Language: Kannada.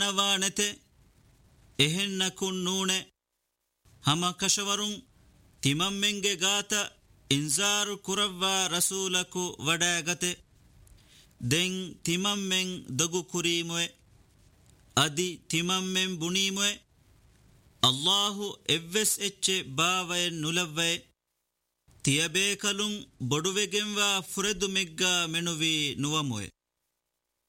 ನವಾಣತೆ ಎಹೆನ್ನಕುನ್ ನೂಣೆ ಹಮ ಕಶವರುಂ ತಿಮಮ್ಮೆಂಗೆ ಗಾತ ಇಂಜಾರು ಕುರವ್ವ ರಸೂಲಕು ವಡಾಗತೆ ದೆಂ ತಿಮಮ್ಮೆಂ ದಗು ಕುರೀಮೊಯೆ ಅದಿ ತಿಮಮ್ಮೆಂ ಬುಣೀಮೊಯೆ ಅಲ್ಲಾಹು ಎವ್ವೆಸ್ ಎಚ್ಚೆ ಬಾವಯ ನುಲವ್ವಯೆ ತಿಯಬೇಕಲುಂ ಬೊಡುವೆಗೆಂವಾ ಫುರೆದು ಮೆಗ್ಗ ಮೆನುವಿ ನುವಮೊಯೆ.